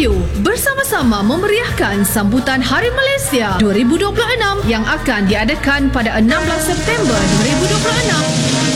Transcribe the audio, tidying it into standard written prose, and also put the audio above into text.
Melayu bersama-sama memeriahkan sambutan Hari Malaysia 2026 yang akan diadakan pada 16 September 2026.